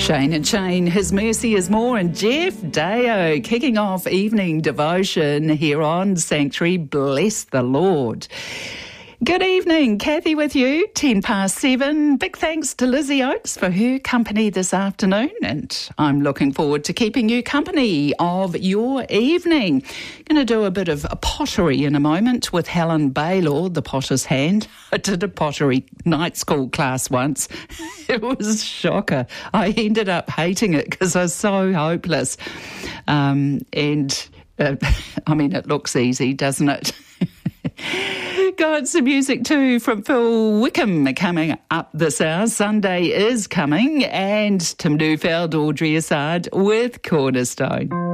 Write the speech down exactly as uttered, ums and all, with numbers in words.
Shane and Shane, His Mercy is More, and Jeff Deo kicking off evening devotion here on Sanctuary. Bless the Lord. Good evening, Kathy with you, ten past seven. Big thanks to Lizzie Oakes for her company this afternoon, and I'm looking forward to keeping you company of your evening. Going to do a bit of pottery in a moment with Helen Baylor, the potter's hand. I did a pottery night school class once. It was a shocker. I ended up hating it because I was so hopeless. Um, and, uh, I mean, it looks easy, doesn't it? Got some music too from Phil Wickham coming up this hour. Sunday is coming, and Tim Neufeld, Audrey Assad with Cornerstone.